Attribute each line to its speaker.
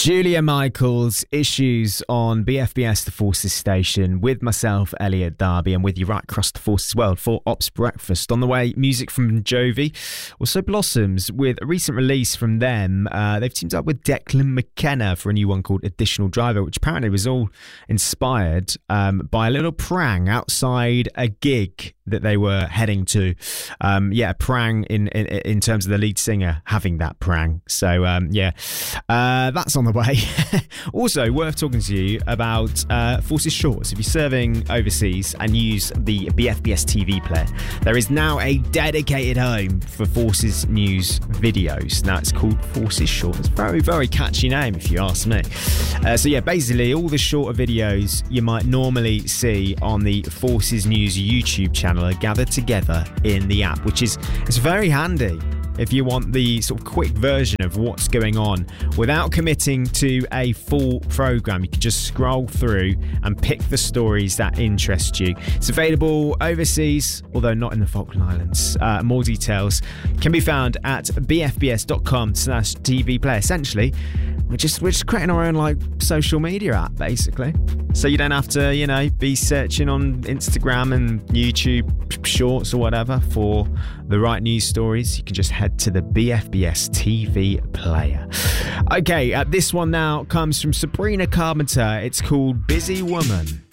Speaker 1: Julia Michaels, Issues on BFBS The Forces station with myself, Elliot Darby, and with you right across the Forces world for Ops Breakfast. On the way, music from Jovi, also Blossoms with a recent release from them. They've teamed up with Declan McKenna for a new one called Additional Driver, which apparently was all inspired by a little prang outside a gig that they were heading to. A prang in terms of the lead singer having that prang. So that's on the way. Also, worth talking to you about Forces Shorts. If you're serving overseas and use the BFBS TV player, there is now a dedicated home for Forces News videos. Now it's called Forces Shorts. Very, very catchy name if you ask me. Basically all the shorter videos you might normally see on the Forces News YouTube channel are gathered together in the app, which is very handy if you want the sort of quick version of what's going on without committing to a full program. You can just scroll through and pick the stories that interest you. It's available overseas, although not in the Falkland Islands. More details can be found at bfbs.com/TV play. Essentially, we're just creating our own social media app, basically. So you don't have to, be searching on Instagram and YouTube Shorts or whatever for the right news stories. You can just head to the BFBS TV player. Okay, this one now comes from Sabrina Carpenter. It's called Busy Woman.